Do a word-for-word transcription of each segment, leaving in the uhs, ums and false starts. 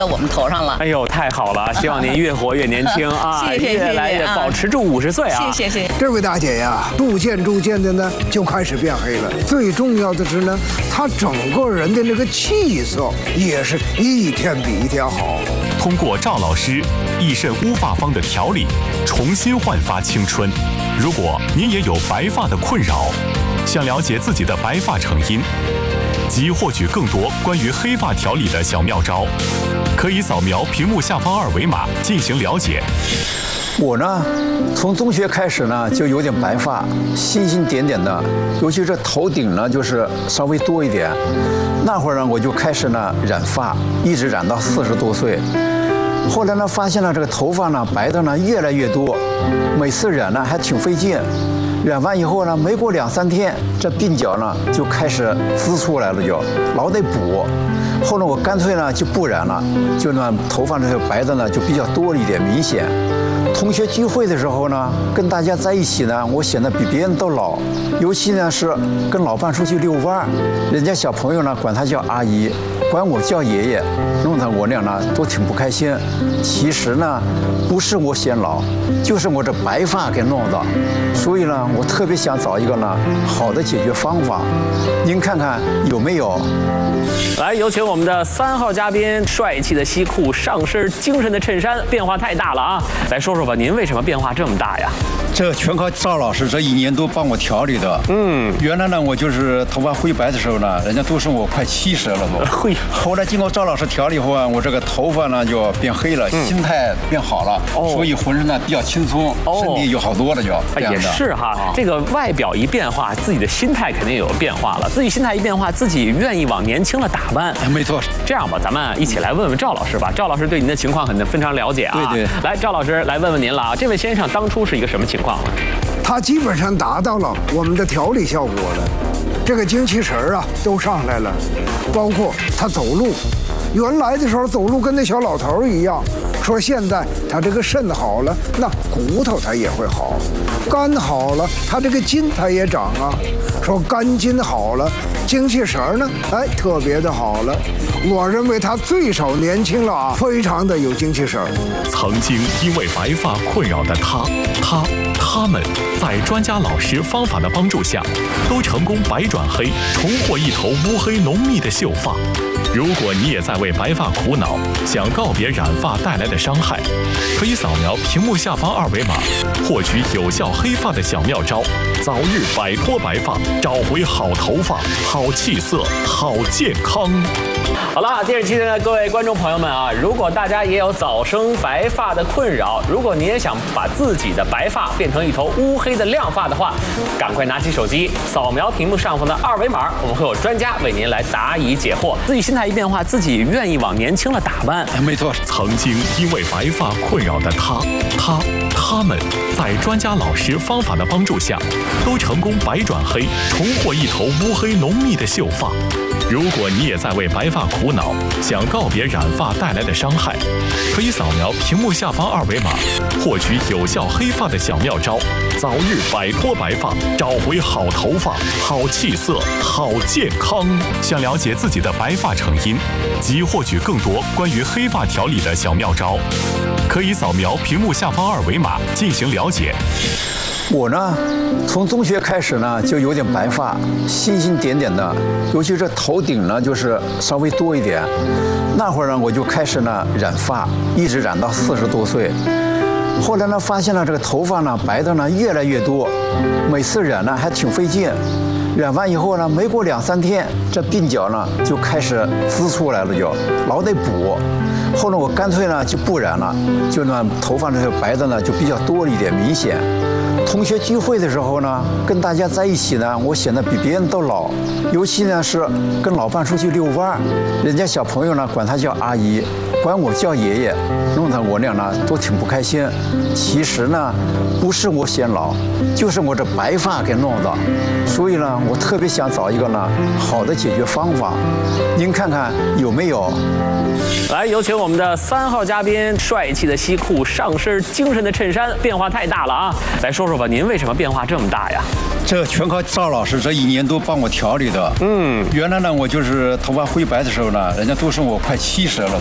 到我们头上了。 哎呦，太好了！希望您越活越年轻啊， 谢谢越来越保持住五十岁啊！ 谢谢谢谢。 这位大姐呀，逐渐逐渐的呢就开始变黑了。最重要的是呢，她整个人的那个气色也是一天比一天好。 通过赵老师益肾乌发方的调理，重新焕发青春。如果您也有白发的困扰，想了解自己的白发成因，及获取更多关于黑发调理的小妙招，可以扫描屏幕下方二维码进行了解。 我呢，从中学开始呢就有点白发，星星点点的，尤其是头顶呢就是稍微多一点。那会儿呢我就开始呢染发，一直染到四十多岁。后来呢发现了这个头发呢白的呢越来越多，每次染呢还挺费劲。染完以后呢，没过两三天，这鬓角呢就开始滋出来了就，就老得补。后来我干脆呢就不染了，就呢头发这个白的呢就比较多了一点，明显。同学聚会的时候呢，跟大家在一起呢，我显得比别人都老。尤其呢是跟老伴出去遛弯，人家小朋友呢管他叫阿姨，管我叫爷爷，弄得我俩呢都挺不开心。其实呢，不是我显老，就是我这白发给弄的。所以呢，我特别想找一个呢好的解决方法，您看看有没有？ 来，有请我们的三号嘉宾，帅气的西裤，上身精神的衬衫，变化太大了啊！来说说吧，您为什么变化这么大呀？ 这全靠赵老师这一年多帮我调理的。嗯，原来呢，我就是头发灰白的时候呢，人家都说我快七十了都。 会。 后来经过赵老师调理后啊，我这个头发呢就变黑了，嗯、心态变好了，哦、所以浑身呢比较轻松，哦、身体有好多了就。 也是哈，啊、这个外表一变化，自己的心态肯定有变化了。自己心态一变化，自己愿意往年轻了打扮。 没错。 这样吧，咱们一起来问问赵老师吧。赵老师对您的情况很非常了解啊。 对对。 来，赵老师来问问您了啊，这位先生当初是一个什么情况呢？ 他基本上达到了我们的调理效果了，这个精气神儿啊都上来了，包括他走路，原来的时候走路跟那小老头一样，说现在他这个肾好了，那骨头他也会好，肝好了，他这个筋他也长啊，说肝筋好了，精气神儿呢，哎，特别的好了。我认为他最少年轻了啊，非常的有精气神儿。 曾经因为白发困扰的他，他。他们在专家老师方法的帮助下，都成功白转黑，重获一头乌黑浓密的秀发。如果你也在为白发苦恼，想告别染发带来的伤害，可以扫描屏幕下方二维码，获取有效黑发的小妙招，早日摆脱白发，找回好头发、好气色、好健康。 好了，电视机前的各位观众朋友们啊，如果大家也有早生白发的困扰，如果你也想把自己的白发变成一头乌黑的亮发的话，赶快拿起手机扫描屏幕上方的二维码，我们会有专家为您来答疑解惑。自己心态一变化，自己愿意往年轻了打扮。 没错， 曾经因为白发困扰的他，他他们在专家老师方法的帮助下，都成功白转黑，重获一头乌黑浓密的秀发。如果你也在为白发苦恼，想告别染发带来的伤害，可以扫描屏幕下方二维码，获取有效黑发的小妙招，早日摆脱白发，找回好头发、好气色、好健康。想了解自己的白发成因，及获取更多关于黑发调理的小妙招，可以扫描屏幕下方二维码进行了解。 我呢，从中学开始呢就有点白发，星星点点的，尤其是头顶呢就是稍微多一点。那会儿呢我就开始呢染发，一直染到四十多岁。后来呢发现了这个头发呢白的呢越来越多，每次染呢还挺费劲。染完以后呢，没过两三天，这鬓角呢就开始滋出来了就，就老得补。后来我干脆呢就不染了，就呢头发这个白的呢就比较多了一点，明显。同学聚会的时候呢，跟大家在一起呢，我显得比别人都老。尤其呢是跟老伴出去遛弯，人家小朋友呢管他叫阿姨，管我叫爷爷，弄得我俩呢都挺不开心。其实呢，不是我显老，就是我这白发给弄的。所以呢，我特别想找一个呢好的解决方法，您看看有没有？ 来，有请我们的三号嘉宾，帅气的西裤，上身精神的衬衫，变化太大了啊！来说说吧，您为什么变化这么大呀？ 这全靠赵老师这一年多帮我调理的。嗯，原来呢，我就是头发灰白的时候呢，人家都说我快七十了都。 会。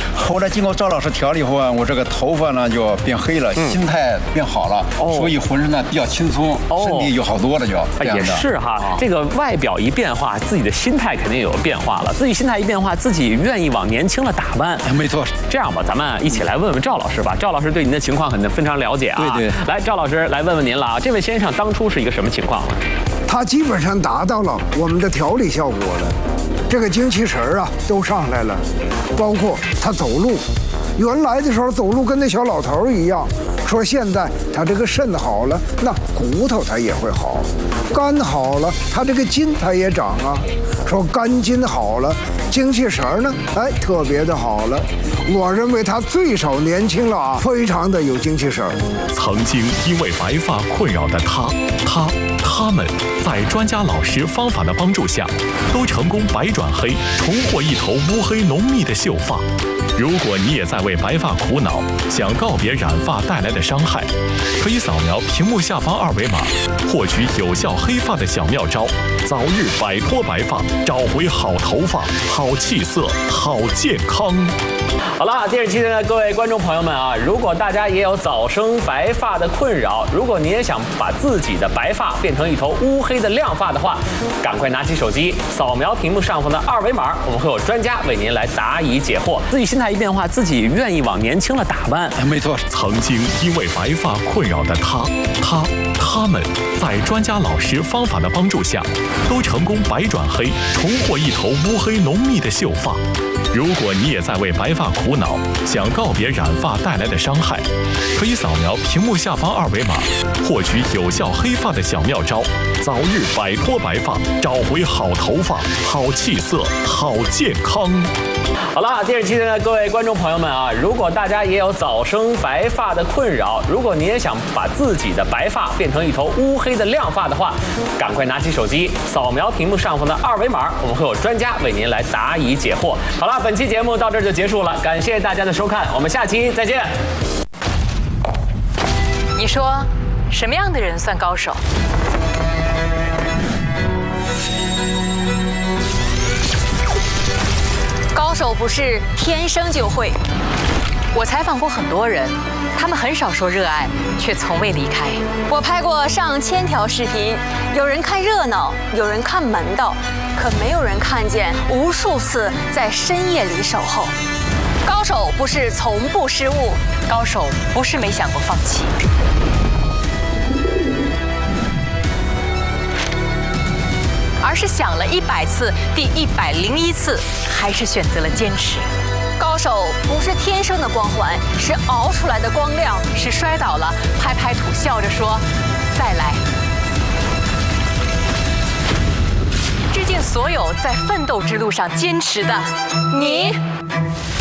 后来经过赵老师调理以后啊，我这个头发呢就变黑了，嗯、心态变好了，哦、所以浑身呢比较轻松，哦、身体就好多了就。就也是哈，啊、这个外表一变化，自己的心态肯定有变化了。自己心态一变化，自己愿意往年轻了打扮。 没错。 这样吧，咱们一起来问问赵老师吧。赵老师对您的情况很非常了解啊。 对对。 来，赵老师来问问您了啊，这位先生当初是一个什么情况？ 他基本上达到了我们的调理效果了，这个精气神儿啊都上来了，包括他走路，原来的时候走路跟那小老头一样。说现在他这个肾好了，那骨头他也会好；肝好了，他这个筋他也长啊。说肝筋好了，精气神呢，哎，特别的好了。我认为他最少年轻了啊，非常的有精气神。 曾经因为白发困扰的他，他他们在专家老师方法的帮助下，都成功白转黑，重获一头乌黑浓密的秀发。如果你也在为白发苦恼，想告别染发带来的伤害，可以扫描屏幕下方二维码，获取有效黑发的小妙招，早日摆脱白发，找回好头发、好气色、好健康。 好了，电视机前的各位观众朋友们啊，如果大家也有早生白发的困扰，如果你也想把自己的白发变成一头乌黑的亮发的话，赶快拿起手机扫描屏幕上方的二维码，我们会有专家为您来答疑解惑。自己心态一变化，自己愿意往年轻了打扮。 没错， 曾经因为白发困扰的他，他他们在专家老师方法的帮助下，都成功白转黑，重获一头乌黑浓密的秀发。如果你也在为白发苦恼，想告别染发带来的伤害，可以扫描屏幕下方二维码，获取有效黑发的小妙招，早日摆脱白发，找回好头发、好气色、好健康。 好了，电视机前的各位观众朋友们啊，如果大家也有早生白发的困扰，如果你也想把自己的白发变成一头乌黑的亮发的话，赶快拿起手机扫描屏幕上方的二维码，我们会有专家为您来答疑解惑。好了，本期节目到这儿就结束了，感谢大家的收看，我们下期再见。 你说什么样的人算高手？高手不是天生就会。我采访过很多人，他们很少说热爱，却从未离开。 我拍过上千条视频，有人看热闹，有人看门道，可没有人看见无数次在深夜里守候。高手不是从不失误， 高手不是没想过放弃。而是想了一百次，第一百零一次，还是选择了坚持。 高手不是天生的光环，是熬出来的光亮。 是摔倒了，拍拍土，笑着说：“再来。”致敬所有在奋斗之路上坚持的你。